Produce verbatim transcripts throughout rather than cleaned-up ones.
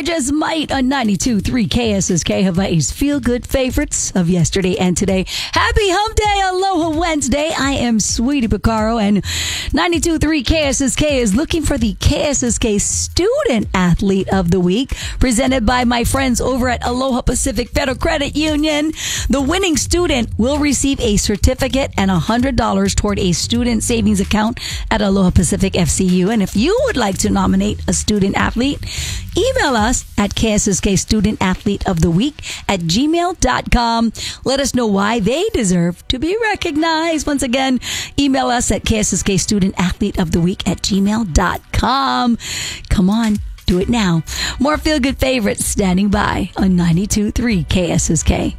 I Just Might on ninety-two point three K S S K, Hawaii's feel-good favorites of yesterday and today. Happy Hump Day, Aloha Wednesday. I am Sweetie Picaro, and ninety-two point three K S S K is looking for the K S S K Student Athlete of the Week, presented by my friends over at Aloha Pacific Federal Credit Union. The winning student will receive a certificate and one hundred dollars toward a student savings account at Aloha Pacific F C U. And if you would like to nominate a student athlete, email us at K S S K Student Athlete of the Week at gmail dot com. Let us know why they deserve to be recognized. Once again, email us at K S S K Student Athlete of the Week at gmail dot com. Come on, do it now. More feel-good favorites standing by on ninety-two point three K S S K.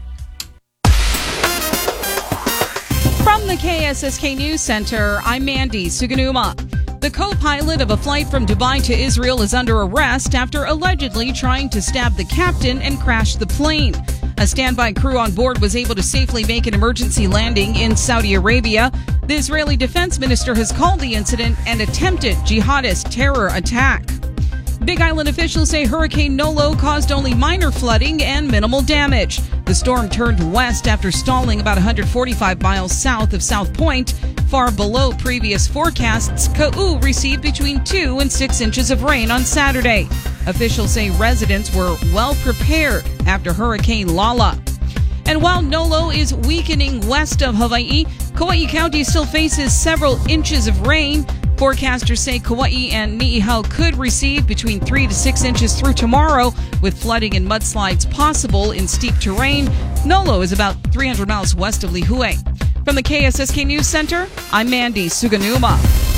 From the K S S K News Center, I'm Mandy Suganuma. The co-pilot of a flight from Dubai to Israel is under arrest after allegedly trying to stab the captain and crash the plane. A standby crew on board was able to safely make an emergency landing in Saudi Arabia. The Israeli defense minister has called the incident an attempted jihadist terror attack. Big Island officials say Hurricane Nolo caused only minor flooding and minimal damage. The storm turned west after stalling about one hundred forty-five miles south of South Point, far below previous forecasts. Ka'u received between two and six inches of rain on Saturday. Officials say residents were well prepared after Hurricane Lala. And while Nolo is weakening west of Hawaii, Kauai County still faces several inches of rain. Forecasters say Kauai and Ni'ihau could receive between three to six inches through tomorrow, with flooding and mudslides possible in steep terrain. Nolo is about three hundred miles west of Lihue. From the K S S K News Center, I'm Mandy Suganuma.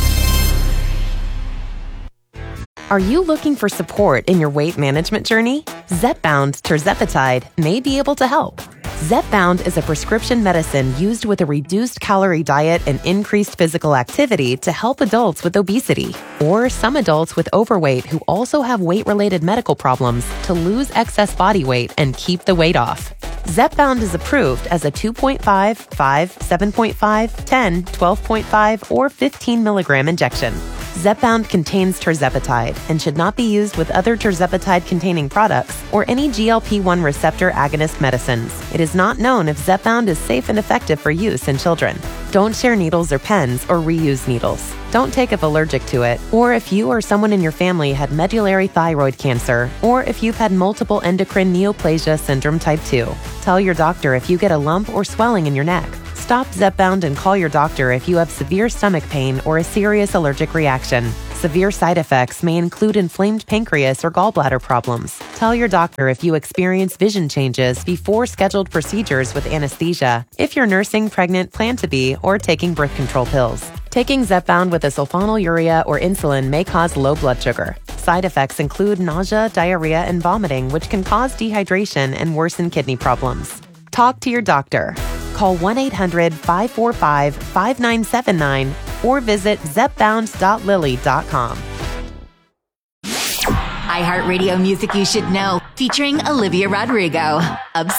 Are you looking for support in your weight management journey? Zepbound Tirzepatide may be able to help. Zepbound is a prescription medicine used with a reduced calorie diet and increased physical activity to help adults with obesity, or some adults with overweight who also have weight-related medical problems to lose excess body weight and keep the weight off. Zepbound is approved as a two point five, five, seven point five, ten, twelve point five, or fifteen milligram injection. Zepbound contains tirzepatide and should not be used with other tirzepatide-containing products or any G L P one receptor agonist medicines. It is not known if Zepbound is safe and effective for use in children. Don't share needles or pens or reuse needles. Don't take if allergic to it, or if you or someone in your family had medullary thyroid cancer, or if you've had multiple endocrine neoplasia syndrome type two. Tell your doctor if you get a lump or swelling in your neck. Stop Zepbound and call your doctor if you have severe stomach pain or a serious allergic reaction. Severe side effects may include inflamed pancreas or gallbladder problems. Tell your doctor if you experience vision changes before scheduled procedures with anesthesia, if you're nursing, pregnant, plan to be, or taking birth control pills. Taking Zepbound with a sulfonylurea or insulin may cause low blood sugar. Side effects include nausea, diarrhea, and vomiting, which can cause dehydration and worsen kidney problems. Talk to your doctor. Call one eight hundred, five four five, five nine seven nine or visit zepbound dot lily dot com. iHeartRadio Music You Should Know, featuring Olivia Rodrigo.